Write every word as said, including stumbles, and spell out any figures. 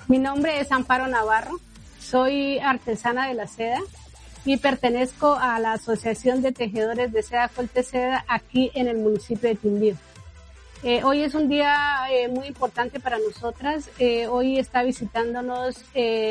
Mi nombre es Amparo Navarro, soy artesana de la seda y pertenezco a la Asociación de Tejedores de Seda Colteseda aquí en el municipio de Quindío. Eh, hoy es un día eh, muy importante para nosotras. Eh, hoy está visitándonos eh,